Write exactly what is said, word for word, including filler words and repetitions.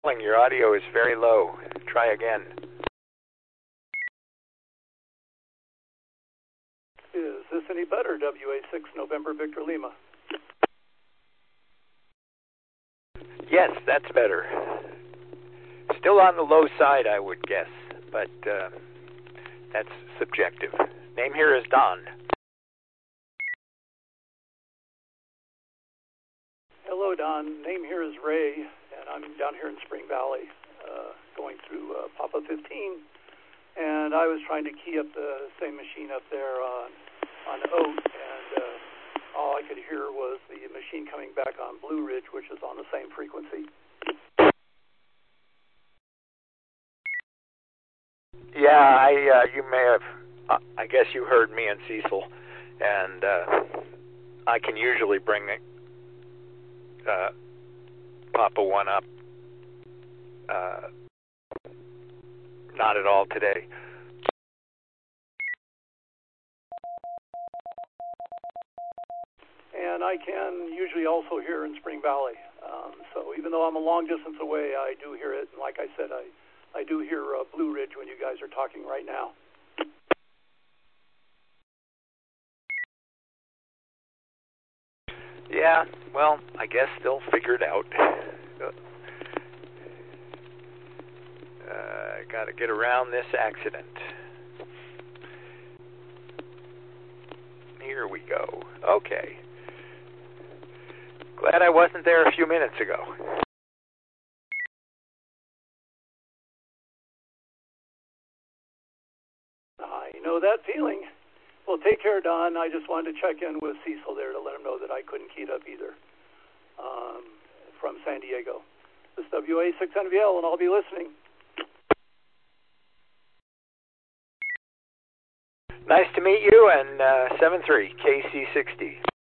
Your audio is very low. Try again. Is this any better? W A six November Victor Lima. Yes, that's better. Still on the low side, I would guess, but uh, that's subjective. Name here is Don. Hello, Don. Name here is Ray, and I'm down here in Spring Valley, uh, going through uh, Papa fifteen, and I was trying to key up the same machine up there on on Oat, and uh, all I could hear was the machine coming back on Blue Ridge, which is on the same frequency. Yeah, I uh, you may have. Uh, I guess you heard me and Cecil, and uh, I can usually bring uh, Papa one up. Uh, not at all today. And I can usually also hear in Spring Valley. Um, so even though I'm a long distance away, I do hear it. And like I said, I, I do hear uh, Blue Ridge when you guys are talking right now. Yeah, well, I guess they'll figure it out. Uh, got to get around this accident. Here we go. Okay. Glad I wasn't there a few minutes ago. I know that feeling. Well, take care, Don. I just wanted to check in with Cecil there to let him know that I couldn't key it up either um, from San Diego. This is W A six N V L, and I'll be listening. Nice to meet you, and uh, seven three K C sixty.